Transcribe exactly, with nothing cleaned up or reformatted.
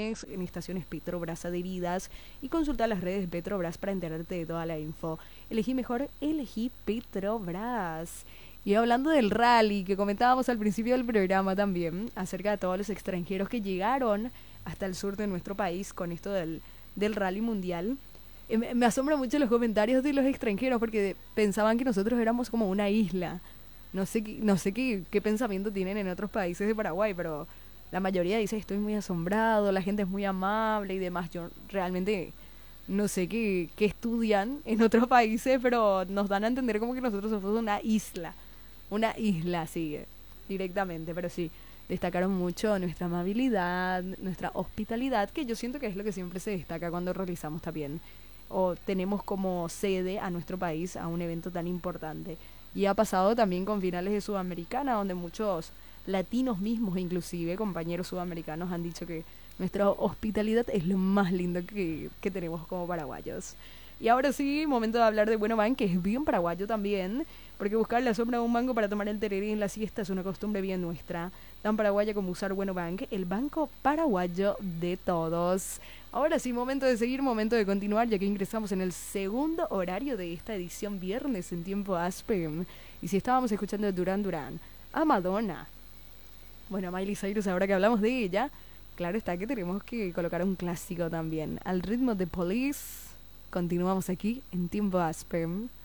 estaciones, en estaciones Petrobras adheridas y consulta las redes de Petrobras para enterarte de toda la info. Elegí mejor, elegí Petrobras. Y hablando del rally que comentábamos al principio del programa también, acerca de todos los extranjeros que llegaron hasta el sur de nuestro país con esto del, del rally mundial, eh, me, me asombra mucho los comentarios de los extranjeros porque pensaban que nosotros éramos como una isla. No sé, qué- no sé qué, qué pensamiento tienen en otros países de Paraguay, pero la mayoría dice estoy muy asombrado, la gente es muy amable y demás. Yo realmente no sé qué, qué estudian en otros países, pero nos dan a entender como que nosotros somos una isla. Una isla, sí, directamente, pero sí, destacaron mucho nuestra amabilidad, nuestra hospitalidad, que yo siento que es lo que siempre se destaca cuando realizamos también, o tenemos como sede a nuestro país a un evento tan importante. Y ha pasado también con finales de Sudamericana, donde muchos latinos mismos, inclusive compañeros sudamericanos, han dicho que nuestra hospitalidad es lo más lindo que, que tenemos como paraguayos. Y ahora sí, momento de hablar de Bueno Ban, que es bien paraguayo también, porque buscar la sombra de un banco para tomar el tereré en la siesta es una costumbre bien nuestra, tan paraguaya como usar Bueno Bank, el banco paraguayo de todos. Ahora sí, momento de seguir, momento de continuar, ya que ingresamos en el segundo horario de esta edición viernes en tiempo Aspen. Y si estábamos escuchando Duran Duran, a Madonna, bueno, a Miley Cyrus, ahora que hablamos de ella, claro está que tenemos que colocar un clásico también. Al ritmo de Police, continuamos aquí en tiempo Aspen.